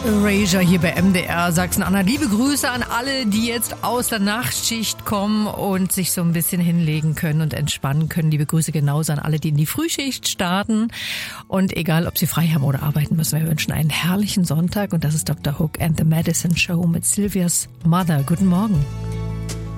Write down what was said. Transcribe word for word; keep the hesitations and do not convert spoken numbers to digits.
Erasure hier bei M D R Sachsen-Anhalt. Liebe Grüße an alle, die jetzt aus der Nachtschicht kommen und sich so ein bisschen hinlegen können und entspannen können. Liebe Grüße genauso an alle, die in die Frühschicht starten. Und egal, ob sie frei haben oder arbeiten müssen, wir wünschen einen herrlichen Sonntag. Und das ist Doktor Hook and the Medicine Show mit Sylvia's Mother. Guten Morgen.